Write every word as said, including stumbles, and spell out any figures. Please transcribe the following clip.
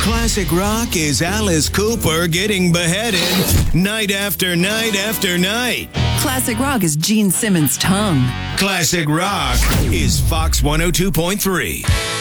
Classic rock is Alice Cooper getting beheaded night after night after night. Classic rock is Gene Simmons' tongue. Classic rock is Fox one oh two point three.